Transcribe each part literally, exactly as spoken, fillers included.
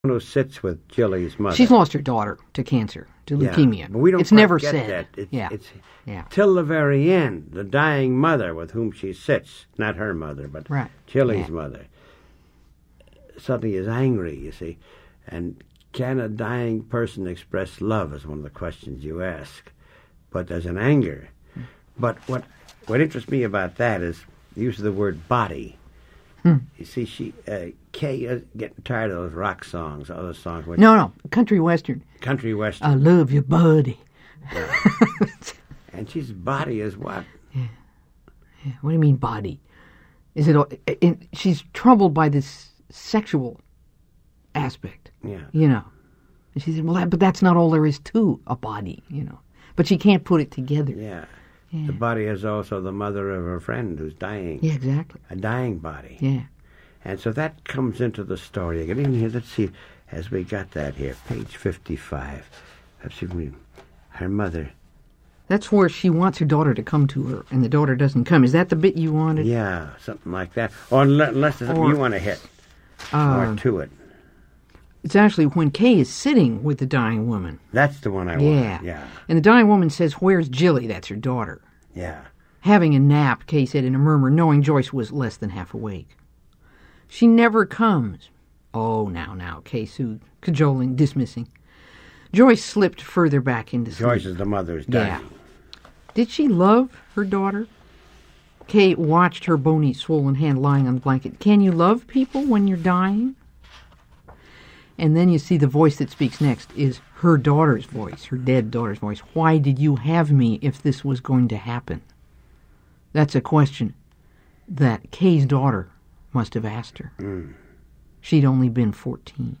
who sits with Jilly's mother. She's lost her daughter to cancer, to yeah, leukemia. But we don't it's never get said. That. It's, yeah. It's yeah. till the very end, the dying mother with whom she sits, not her mother, but right. Jilly's yeah. mother, suddenly is angry, you see. And can a dying person express love is one of the questions you ask. But there's an anger. Hmm. But what what interests me about that is the use of the word body. Hmm. You see, she uh, Kay is getting tired of those rock songs, other songs. Which, no, no, country western. Country western. I love your body. Yeah. And she's body is what? Yeah. yeah. What do you mean body? Is it? it? She's troubled by this sexual aspect. Yeah. You know. And she said, "Well, that, but that's not all there is to a body." You know. But she can't put it together. Yeah. Yeah. The body is also the mother of her friend who's dying. Yeah, exactly. A dying body. Yeah. And so that comes into the story again. Even here, let's see, as we got that here, page fifty-five. Let's see if we, her mother. That's where she wants her daughter to come to her, and the daughter doesn't come. Is that the bit you wanted? Yeah, something like that. Or unless there's something or, you want to hit uh, more to it. It's actually when Kay is sitting with the dying woman. That's the one I yeah. want. Yeah. And the dying woman says, "Where's Jilly?" That's her daughter. Yeah. Having a nap, Kay said in a murmur, knowing Joyce was less than half awake. She never comes. Oh, now, now, Kay soothed, cajoling, dismissing. Joyce slipped further back into sleep. Joyce is the mother's dying. Yeah. Did she love her daughter? Kay watched her bony, swollen hand lying on the blanket. Can you love people when you're dying? And then you see the voice that speaks next is her daughter's voice, her dead daughter's voice. Why did you have me if this was going to happen? That's a question that Kay's daughter must have asked her. Mm. She'd only been fourteen.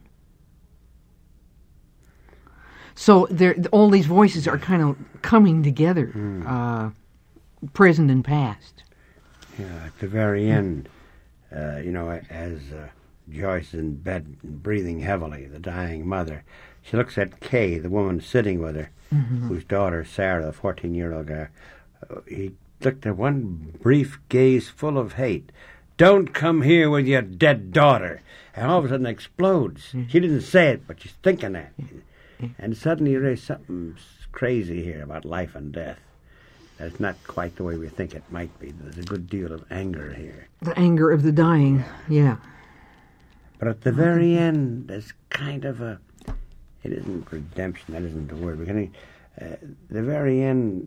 So there, all these voices are kind of coming together, mm. uh, present and past. Yeah, at the very end, uh, you know, as uh, Joyce is in bed breathing heavily, the dying mother, she looks at Kay, the woman sitting with her, mm-hmm. whose daughter, Sarah, the fourteen-year-old girl, uh, he looked at one brief gaze full of hate. Don't come here with your dead daughter. And all of a sudden explodes. Mm-hmm. She didn't say it, but she's thinking that. Mm-hmm. And suddenly there's something crazy here about life and death. That's not quite the way we think it might be. There's a good deal of anger here. The anger of the dying, yeah. yeah. But at the very end, there's kind of a... It isn't redemption, that isn't the word. We're gonna, uh, the very end,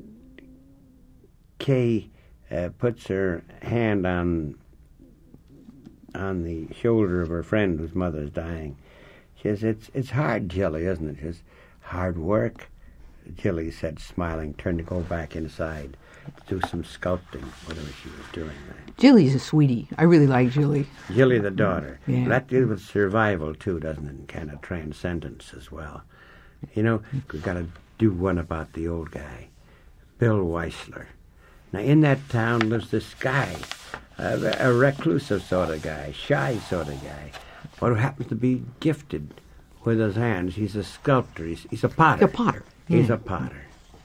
Kay uh, puts her hand on on the shoulder of her friend whose mother's dying. She says, it's it's hard, Jilly, isn't it? She says, hard work. Jilly said, smiling, turned to go back inside to do some sculpting, whatever she was doing there. Jilly's a sweetie. I really like Jilly. Jilly, the daughter. Yeah. That deals with survival, too, doesn't it? And kind of transcendence as well. You know, we've got to do one about the old guy, Bill Weisler. Now, in that town lives this guy, a, a reclusive sort of guy, shy sort of guy, but who happens to be gifted with his hands. He's a sculptor. He's, he's a potter. A potter. He's yeah. a potter.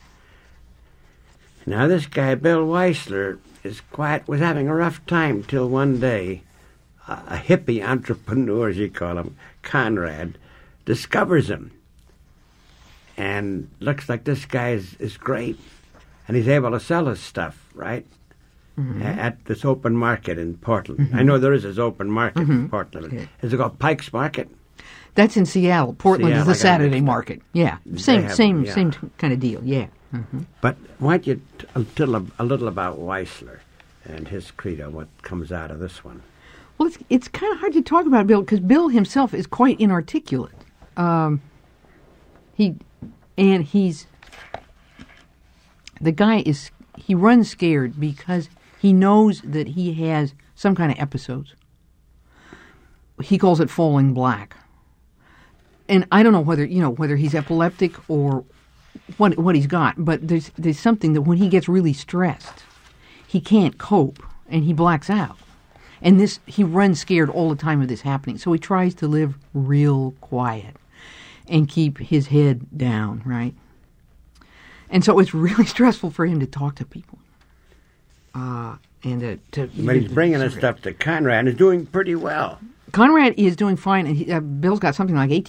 Now, this guy, Bill Weisler, is quite, was having a rough time till one day a, a hippie entrepreneur, as you call him, Conrad, discovers him. And looks like this guy is, is great. And he's able to sell his stuff, right? Mm-hmm. At this open market in Portland. Mm-hmm. I know there is this open market mm-hmm. in Portland. Okay. Is it called Pike's Market? That's in Seattle. Portland Seattle, is the Saturday market. Yeah, same, same, them, yeah. same kind of deal. Yeah. Mm-hmm. But why don't you t- tell a, a little about Weisler and his credo? What comes out of this one? Well, it's it's kind of hard to talk about Bill because Bill himself is quite inarticulate. Um, he and he's the guy is he runs scared because he knows that he has some kind of episodes. He calls it falling black. And I don't know whether, you know, whether he's epileptic or what what he's got, but there's there's something that when he gets really stressed, he can't cope and he blacks out. And this he runs scared all the time of this happening. So he tries to live real quiet and keep his head down, right? And so it's really stressful for him to talk to people. Uh, and uh, to But he's bringing his stuff to Conrad and is doing pretty well. Conrad is doing fine, and he, uh, Bill's got something like